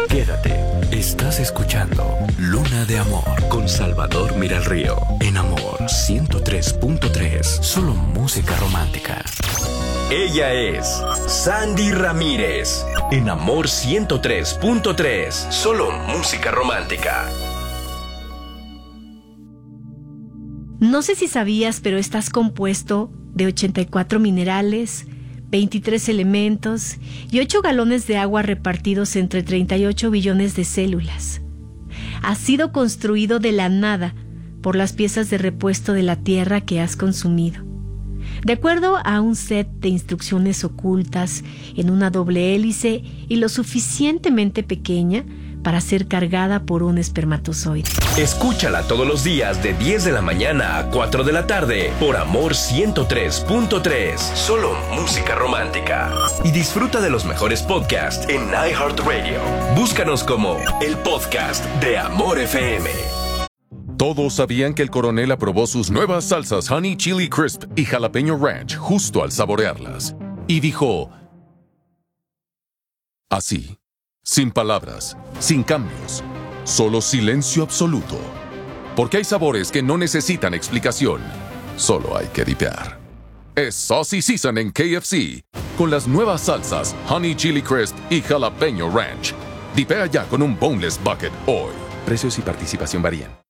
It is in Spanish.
Quédate. Estás escuchando Luna de Amor con Salvador Miralrío. En Amor 103.3. Solo música romántica. Ella es Sandy Ramírez. En Amor 103.3. Solo música romántica. No sé si sabías, pero estás compuesto de 84 minerales, 23 elementos y 8 galones de agua repartidos entre 38 billones de células. Has sido construido de la nada por las piezas de repuesto de la tierra que has consumido. De acuerdo a un set de instrucciones ocultas en una doble hélice y lo suficientemente pequeña para ser cargada por un espermatozoide. Escúchala todos los días de 10 de la mañana a 4 de la tarde por Amor 103.3. Solo música romántica. Y disfruta de los mejores podcasts en iHeartRadio. Búscanos como el podcast de Amor FM. Todos sabían que el coronel aprobó sus nuevas salsas Honey Chili Crisp y Jalapeño Ranch justo al saborearlas. Y dijo... así. Sin palabras, sin cambios, solo silencio absoluto. Porque hay sabores que no necesitan explicación, solo hay que dipear. Es Saucy Season en KFC, con las nuevas salsas Honey Chili Crisp y Jalapeño Ranch. Dipea ya con un Boneless Bucket hoy. Precios y participación varían.